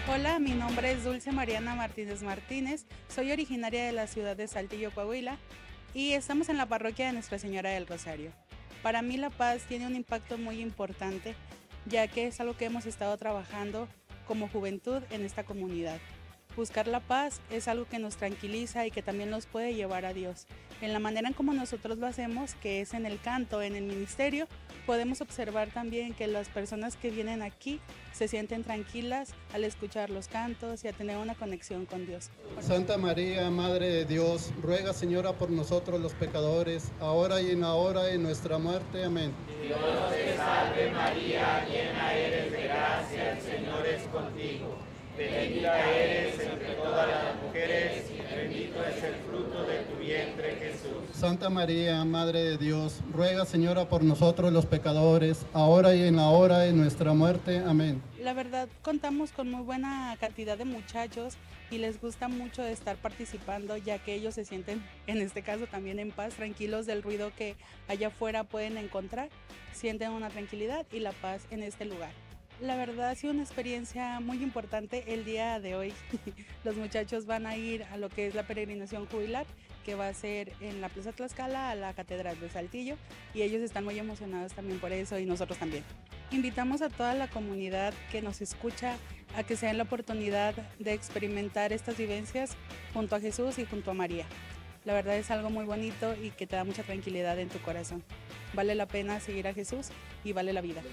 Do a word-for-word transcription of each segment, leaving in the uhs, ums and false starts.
Hola, mi nombre es Dulce Mariana Martínez Martínez, soy originaria de la ciudad de Saltillo, Coahuila, y estamos en la parroquia de Nuestra Señora del Rosario. Para mí la paz tiene un impacto muy importante, ya que es algo que hemos estado trabajando como juventud en esta comunidad. Buscar la paz es algo que nos tranquiliza y que también nos puede llevar a Dios. En la manera en como nosotros lo hacemos, que es en el canto, en el ministerio, podemos observar también que las personas que vienen aquí se sienten tranquilas al escuchar los cantos y a tener una conexión con Dios. Santa María, Madre de Dios, ruega, Señora, por nosotros los pecadores, ahora y en la hora de nuestra muerte. Amén. Dios te salve María, llena eres de gracia, el Señor es contigo. Bendita eres entre todas las mujeres y bendito es el fruto de tu vientre, Jesús. Santa María, Madre de Dios, ruega, Señora, por nosotros los pecadores, ahora y en la hora de nuestra muerte. Amén. La verdad, contamos con muy buena cantidad de muchachos y les gusta mucho estar participando, ya que ellos se sienten, en este caso también en paz, tranquilos del ruido que allá afuera pueden encontrar, sienten una tranquilidad y la paz en este lugar. La verdad ha sido una experiencia muy importante el día de hoy. Los muchachos van a ir a lo que es la peregrinación jubilar, que va a ser en la Plaza Tlaxcala a la Catedral de Saltillo, y ellos están muy emocionados también por eso y nosotros también. Invitamos a toda la comunidad que nos escucha a que se den la oportunidad de experimentar estas vivencias junto a Jesús y junto a María. La verdad es algo muy bonito y que te da mucha tranquilidad en tu corazón. Vale la pena seguir a Jesús y vale la vida.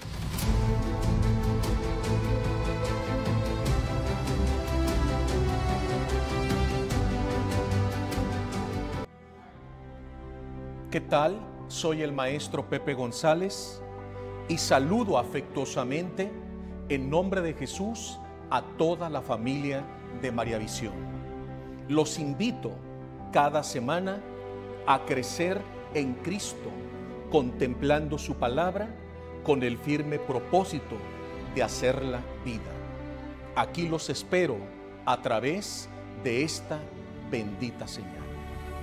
¿Qué tal? Soy el maestro Pepe González y saludo afectuosamente en nombre de Jesús a toda la familia de María Visión. Los invito cada semana a crecer en Cristo, contemplando su palabra con el firme propósito de hacerla vida. Aquí los espero a través de esta bendita señal.